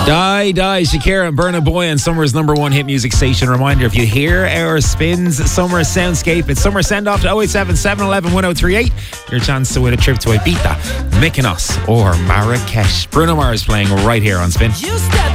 Die, Shakira and Burna Boy on Summer's #1 hit music station. Reminder, if you hear our Spins Summer Soundscape, it's Summer Send Off to 087 711 1038. Your chance to win a trip to Ibiza, Mykonos or Marrakesh. Bruno Mars playing right here on Spin. You step